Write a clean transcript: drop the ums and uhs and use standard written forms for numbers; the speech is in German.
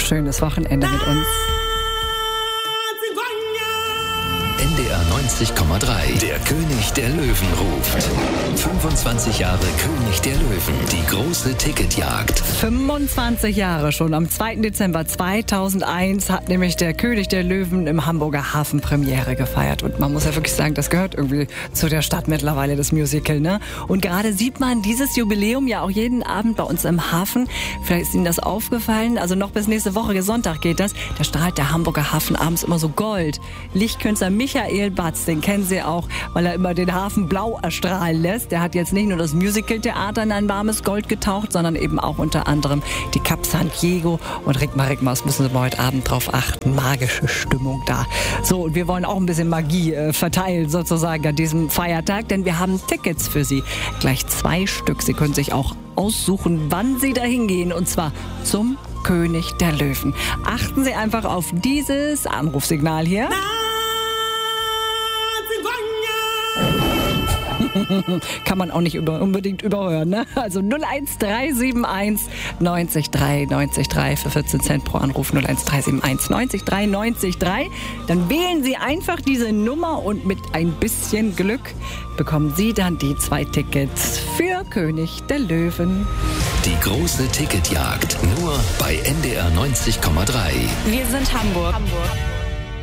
schönes Wochenende mit uns. NDR 90,3. Der König der Löwen ruft. 25 Jahre König der Löwen. Die große Ticketjagd. 25 Jahre schon. Am 2. Dezember 2001 hat nämlich der König der Löwen im Hamburger Hafen Premiere gefeiert. Und man muss ja wirklich sagen, das gehört irgendwie zu der Stadt mittlerweile, das Musical, ne? Und gerade sieht man dieses Jubiläum ja auch jeden Abend bei uns im Hafen. Vielleicht ist Ihnen das aufgefallen. Also noch bis nächste Woche Sonntag geht das. Da strahlt der Hamburger Hafen abends immer so Gold. Lichtkünstler Michael Batz, den kennen Sie auch, weil er immer den Hafen blau erstrahlen lässt. Der hat jetzt nicht nur das Musical-Theater in ein warmes Gold getaucht, sondern eben auch unter anderem die Cap San Diego. Und Rickmas müssen Sie mal heute Abend drauf achten. Magische Stimmung da. So, und wir wollen auch ein bisschen Magie verteilen sozusagen an diesem Feiertag, denn wir haben Tickets für Sie. Gleich 2 Stück. Sie können sich auch aussuchen, wann Sie dahin gehen, und zwar zum König der Löwen. Achten Sie einfach auf dieses Anrufsignal hier. Kann man auch nicht unbedingt überhören, ne? Also 01371 90 3 90 3 für 14 Cent pro Anruf, 01371 90 3 90 3. Dann wählen Sie einfach diese Nummer und mit ein bisschen Glück bekommen Sie dann die 2 Tickets für König der Löwen. Die große Ticketjagd. Nur bei NDR 90,3. Wir sind Hamburg.